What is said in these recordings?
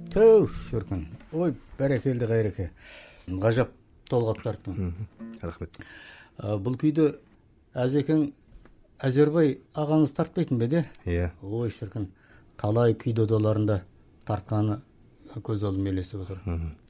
Төу, шіркін. Ой, бәрекелді қайреке. Ғажап толғап тарттың. Рахмет. Бұл күйді әзекең Әзербай ағаңыз тартпайтын бе де? Иә. Ой, шіркін. Талай күй додаларында тартқаны көз алдым елесіп отыр.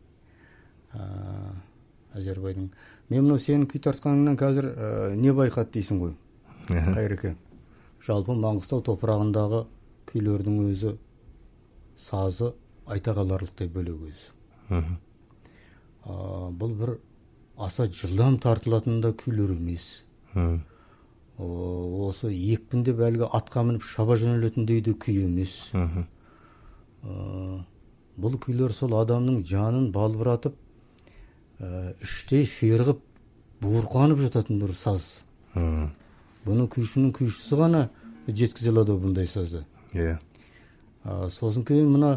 Әзербайдың. Мен мынау сенің күй тартқаныңнан қазір не байқат дейсің ғой? Қайреке. Жалпы Маңғыстау топырағындағы күйлердің өзі, сазы айта қаларлықтай бөлек өзі. Бұл бір аса жылдам тартылатында күйлер емес. Осы екпінде бәлгі атқа мініп шаба жөнелетіндей де күй емес. Бұл күйлер сол адамның жанын балбыратып, іштей ширғып, буырқанып жататын бір саз. Бұны күйшінің күйшісі ғана жеткізе алады бұндай сазды. Сосын кейін мына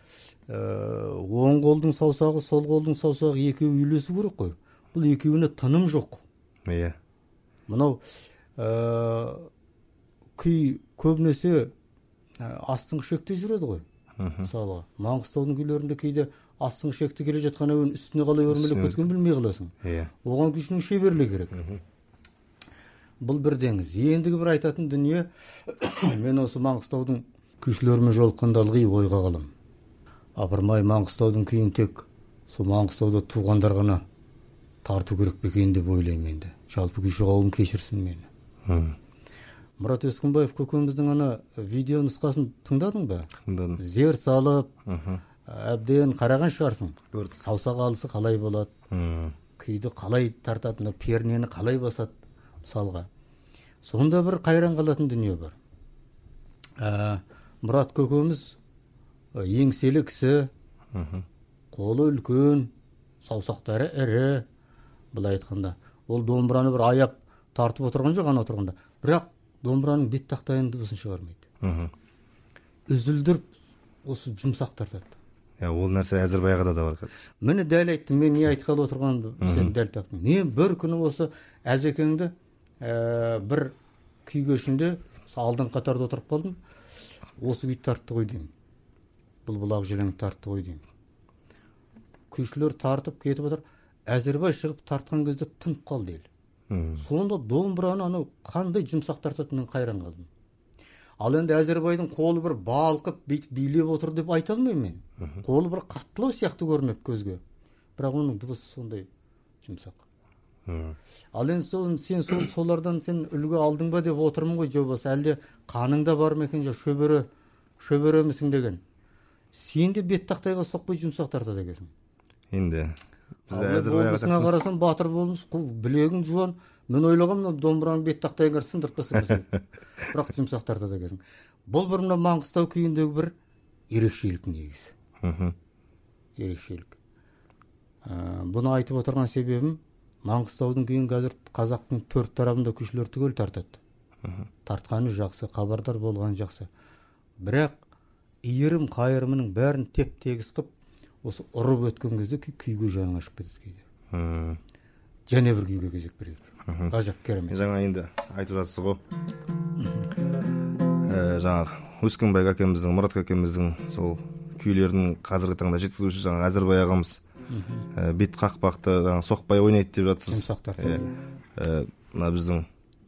оң қолдың саусағы, сол қолдың саусағы екеуі үйлесу керек қой. Бұл екеуіне тыным жоқ. Мынау күй көбінесе астың шекте жүреді ғой. Мысалы, Маңғыстаудың күйлерінде кейде астың шекте келе жатқан әуен үстіне қалай өрмелеп кеткен білмей қаласың. Оған күйшінің шеберлігі керек. Бұл бір деңіз. Ендігі бір айтатын дүние, мен осы Маңғыстаудың күйшілерімен жолыққанда ылғи ойға қалам. Апырмай, Маңғыстаудың күйін тек сол Маңғыстауда туғандар ғана тарту керек пе екен деп ойлаймын енді. Жалпы күйші қауым кешірсін мені. Мұрат Өскінбаев көкеміздің ана видео нұсқасын тыңдадың ба? Тыңдадым. Зер салып, әбден қараған шығарсың. Саусақ алысы қалай болады? Күйді қалай тартады, пернені қалай басады мысалға. Сонда бір қайран қалатын дүние бар. Мұрат көкеміз еңселі кісі, қолы үлкен, саусақтары ірі, былай айтқанда. Ол домбыраны бір аяп тартып отырған жоқ, ана отырғанда. Бірақ домбыраның бет тақтайын дыбысын шығармайды. Үзілдіріп осы жұмсақ тартады. Ол нәрсе Әзірбайға да бар қазір. Мені дәл айттым, мен не айтқалы отырғанды сен дәл таптың. Мен бір күні осы әзекеңді бір күй кешінде алдын қатарда отырып қалдым. Осы күй тартты ғой деймін. Бұлбұлақ желең тартты ғой деймін. Күйшілер тартып кетіп отыр. Әзірбай шығып тартқан кезде тынып қалды ел. Сонда домбыраны анау қандай жұмсақ тартатынын қайран қалдым. Ал енді Әзірбайдың қолы бір балқып билеп отыр деп айта алмаймын мен. Қолы бір қаттылау сияқты көрінеді көзге. Бірақ оның дыбысы сондай жұмсақ. Ал енді сен солардан сен үлгі алдың ба деп отырмын ғой жобасы. Әлде қаныңда бар ма екен, шөберемісің деген. Сен де бет тақтайға соқпай жұмсақ тартады екенсің. Енді Болмысына қарасам батыр болмыс, білегің жуан. Мен ойлағам, домбыраның бет тақтайға сындырып тастап. Бірақ жұмсақ тартады екенсің. Бұл бір Маңғыстау күйіндегі бір ерекшелік негізі. Ерекшелік. Бұны айтып отырған себебім, Маңғыстаудың күйін қазір қазақтың төрт тарабында күйшілер түгел тартады. Тартқаны жақсы, хабардар болған жақсы. Бірақ иірім қайырымының бәрін теп-тегіс қып, осы ұрып өткен кезде күйге жаның ашып кетеді кейде. Және бір күйге кезек берейік. Ғажап, керемет. Жаңа енді айтып жатсыз ғой. Жаңағы Өскінбай әкеміздің, Мұрат әкеміздің сол күйлерінің қазіргі таңда жеткізуші жаңағы Әзірбай ағамыз бет қақпақты соқпай ойнайды деп жатсыз. Мына біздің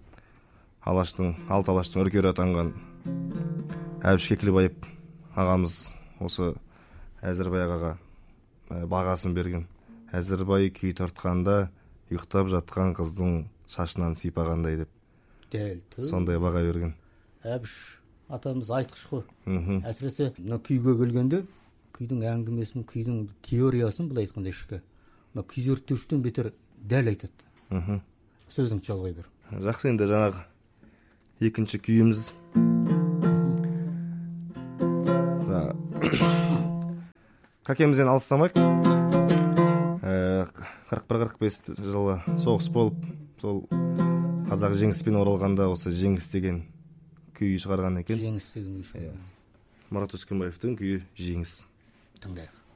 алты алаштың өркері атанған Әбіш Кекілбаев ағамыз осы Әзірбай ағаға бағасын берген. Әзірбай күй тартқанда ұйықтап жатқан қыздың шашынан сипағандай деп. Сондай баға берген. Әбіш атамыз айтқыш қой. Әсіресе күйге келгенде күйдің әңгімесін, күйдің теориясын былай айтқанда ішкі. Күй зерттеушіден бетер дәл айтады. Сөзің жалғай бер. Жақсы, енді жаңағы екінші күйіміз. Кәкемізден алыстамайық. 41-45 жылы соғыс болып, сол қазақ жеңіспен оралғанда осы жеңіс деген күй шығарған екен. Жеңіс деген күй шығарған. Мұрат Өскінбаевтың күйі жеңіс. Тыңдайық.